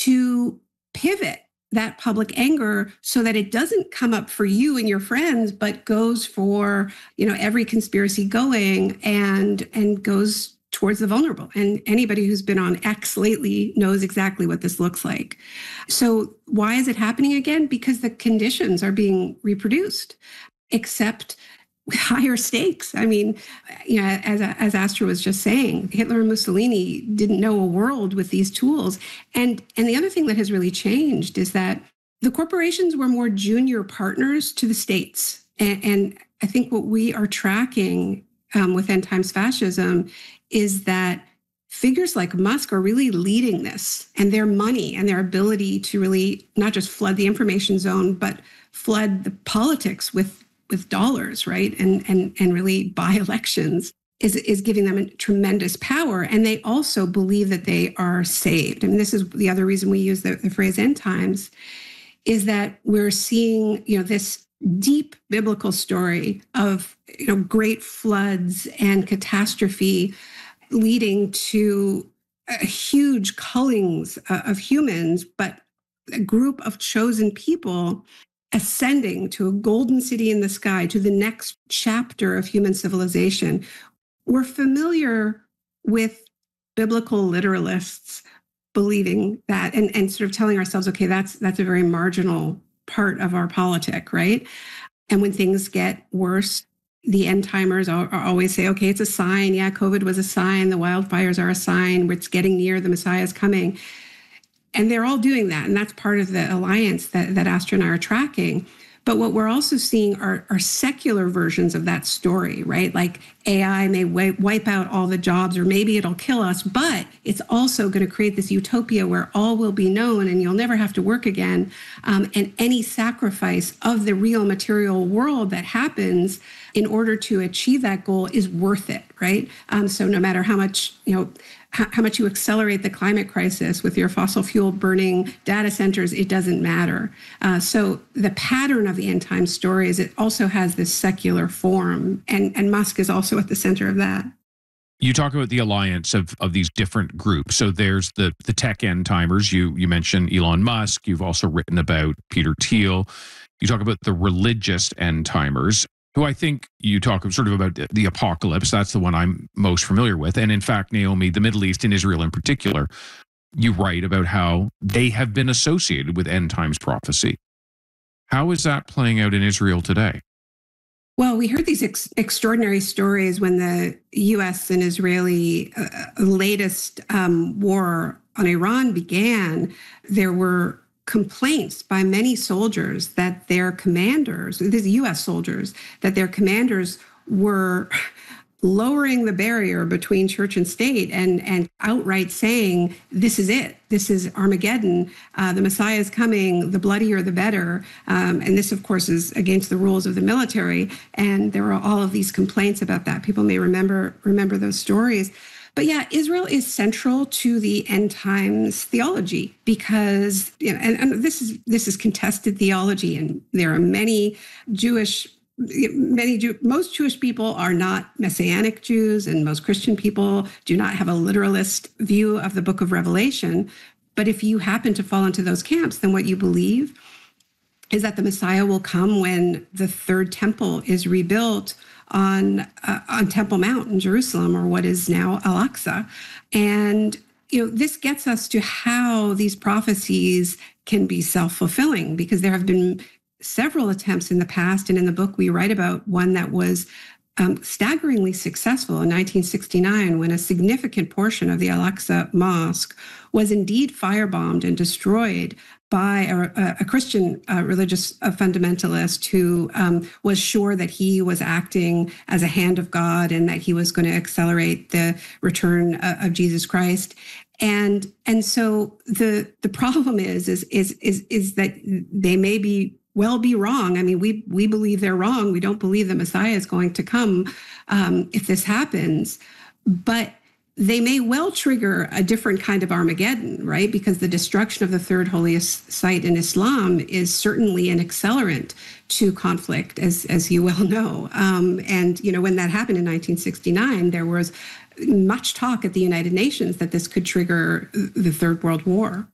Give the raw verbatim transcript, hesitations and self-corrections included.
to pivot that public anger so that it doesn't come up for you and your friends, but goes for, you know, every conspiracy going and and goes towards the vulnerable. And anybody who's been on X lately knows exactly what this looks like. So why is it happening again? Because the conditions are being reproduced, except higher stakes. I mean, you know, as as Astra was just saying, Hitler and Mussolini didn't know a world with these tools. And and the other thing that has really changed is that the corporations were more junior partners to the states. And, and I think what we are tracking um, with end times fascism is that figures like Musk are really leading this, and their money and their ability to really not just flood the information zone, but flood the politics with with dollars, right? And and and really buy elections is, is giving them a tremendous power. And they also believe that they are saved. I mean, this is the other reason we use the, the phrase end times, is that we're seeing, you know, this deep biblical story of, you know, great floods and catastrophe leading to a huge cullings uh, of humans, but a group of chosen people ascending to a golden city in the sky, to the next chapter of human civilization. We're familiar with biblical literalists believing that and, and sort of telling ourselves, okay, that's that's a very marginal part of our politic, right? And when things get worse, the end timers are, are always say, okay, it's a sign. Yeah, COVID was a sign. The wildfires are a sign. It's getting near. The Messiah is coming. And they're all doing that. And that's part of the alliance that, that Astra and I are tracking. But what we're also seeing are, are secular versions of that story, right? Like A I may wipe, wipe out all the jobs, or maybe it'll kill us, but it's also going to create this utopia where all will be known and you'll never have to work again. Um, and any sacrifice of the real material world that happens in order to achieve that goal is worth it, right? Um, so no matter how much, you know, how, how much you accelerate the climate crisis with your fossil fuel burning data centers, it doesn't matter. Uh, so the pattern of the end time story is it also has this secular form, and, and Musk is also at the center of that. You talk about the alliance of, of these different groups. So there's the the tech end timers. You you mentioned Elon Musk. You've also written about Peter Thiel. You talk about the religious end timers, who I think you talk sort of about the apocalypse. That's the one I'm most familiar with. And in fact, Naomi, the Middle East and Israel in particular, you write about how they have been associated with end times prophecy. How is that playing out in Israel today? Well, we heard these ex- extraordinary stories when the U S and Israeli uh, latest um, war on Iran began. There were complaints by many soldiers that their commanders, these U S soldiers, that their commanders were lowering the barrier between church and state and, and outright saying, this is it. This is Armageddon. Uh, the Messiah is coming. The bloodier, the better. Um, and this, of course, is against the rules of the military. And there were all of these complaints about that. People may remember remember those stories. But yeah, Israel is central to the end times theology because, you know, and, and this is this is contested theology, and there are many Jewish, many Jew, most Jewish people are not Messianic Jews, and most Christian people do not have a literalist view of the Book of Revelation. But if you happen to fall into those camps, then what you believe is that the Messiah will come when the third temple is rebuilt on uh, on Temple Mount in Jerusalem, or what is now Al-Aqsa. And, you know, this gets us to how these prophecies can be self-fulfilling, because there have been several attempts in the past, and in the book we write about one that was um, staggeringly successful in nineteen sixty-nine, when a significant portion of the Al-Aqsa Mosque was indeed firebombed and destroyed by a, a Christian uh, religious uh, fundamentalist who um, was sure that he was acting as a hand of God and that he was going to accelerate the return uh, of Jesus Christ. And and so the the problem is is is is is that they may be well be wrong. I mean, we we believe they're wrong. We don't believe the Messiah is going to come um, if this happens, but they may well trigger a different kind of Armageddon, right? Because the destruction of the third holiest site in Islam is certainly an accelerant to conflict, as as you well know. Um, and, you know, when that happened in nineteen sixty-nine, there was much talk at the United Nations that this could trigger the Third World War.